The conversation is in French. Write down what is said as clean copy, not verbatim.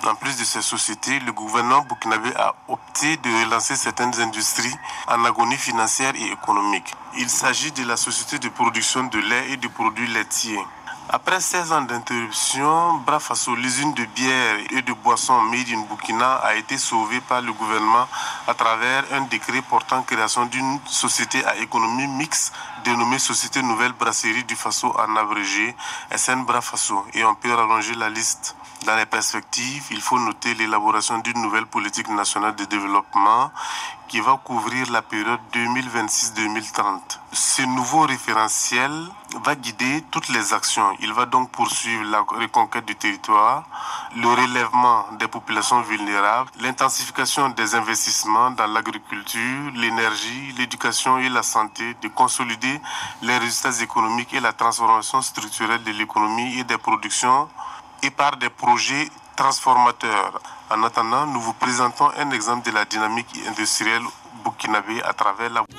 En plus de ces sociétés, le gouvernement burkinabé a opté de relancer certaines industries en agonie financière et économique. Il s'agit de la société de production de lait et de produits laitiers. Après 16 ans d'interruption, Bra Faso, l'usine de bière et de boissons Made in Burkina, a été sauvée par le gouvernement à travers un décret portant création d'une société à économie mixte dénommée Société Nouvelle Brasserie du Faso en abrégé SN Bra Faso. Et on peut rallonger la liste. Dans les perspectives, il faut noter l'élaboration d'une nouvelle politique nationale de développement qui va couvrir la période 2026-2030. Ce nouveau référentiel va guider toutes les actions. Il va donc poursuivre la reconquête du territoire, le relèvement des populations vulnérables, l'intensification des investissements dans l'agriculture, l'énergie, l'éducation et la santé, de consolider les résultats économiques et la transformation structurelle de l'économie et des productions et par des projets transformateurs. En attendant, nous vous présentons un exemple de la dynamique industrielle burkinabé à travers la